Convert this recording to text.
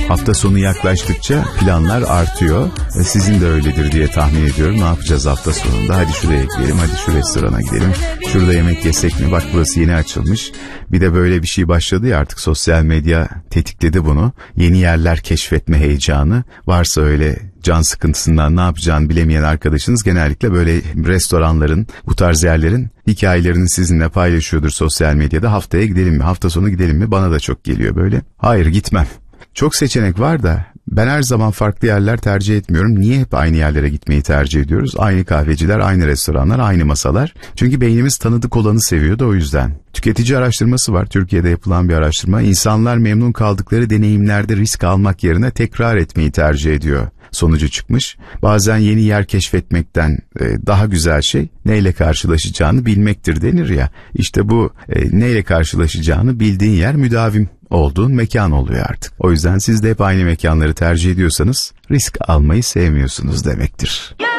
Hafta sonu yaklaştıkça planlar artıyor. Sizin de öyledir diye tahmin ediyorum. Ne yapacağız hafta sonunda? Hadi şuraya gidelim, hadi şu restorana gidelim. Şurada yemek yesek mi? Bak burası yeni açılmış. Bir de böyle bir şey başladı ya, artık sosyal medya tetikledi bunu. Yeni yerler keşfetme heyecanı. Varsa öyle can sıkıntısından ne yapacağını bilemeyen arkadaşınız genellikle böyle restoranların, bu tarz yerlerin hikayelerini sizinle paylaşıyordur sosyal medyada. Haftaya gidelim mi? Hafta sonu gidelim mi? Bana da çok geliyor böyle. Hayır, gitmem. Çok seçenek var da ben her zaman farklı yerler tercih etmiyorum. Niye hep aynı yerlere gitmeyi tercih ediyoruz? Aynı kahveciler, aynı restoranlar, aynı masalar. Çünkü beynimiz tanıdık olanı seviyor da o yüzden. Tüketici araştırması var, Türkiye'de yapılan bir araştırma. İnsanlar memnun kaldıkları deneyimlerde risk almak yerine tekrar etmeyi tercih ediyor sonucu çıkmış. Bazen yeni yer keşfetmekten daha güzel şey neyle karşılaşacağını bilmektir denir ya. İşte bu neyle karşılaşacağını bildiğin yer müdavim olduğun mekan oluyor artık. O yüzden siz de hep aynı mekanları tercih ediyorsanız risk almayı sevmiyorsunuz demektir.